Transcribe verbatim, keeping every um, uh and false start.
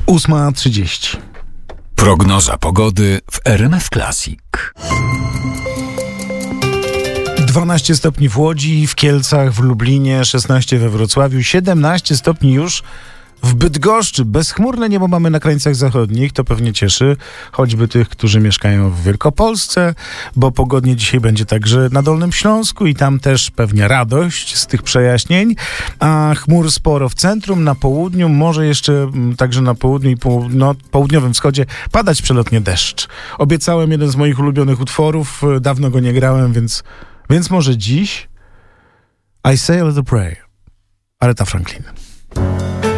ósma trzydzieści. Prognoza pogody w R M F Classic. dwanaście stopni w Łodzi, w Kielcach, w Lublinie, szesnaście we Wrocławiu, siedemnaście stopni już w Bydgoszczy. Bezchmurne niebo mamy na krańcach zachodnich, to pewnie cieszy choćby tych, którzy mieszkają w Wielkopolsce, bo pogodnie dzisiaj będzie także na Dolnym Śląsku i tam też pewnie radość z tych przejaśnień, a chmur sporo w centrum, na południu, może jeszcze także na południu i połudno, południowym wschodzie padać przelotnie deszcz. Obiecałem jeden z moich ulubionych utworów, dawno go nie grałem, więc, więc może dziś I Say a Little Prayer, Aretha Franklin.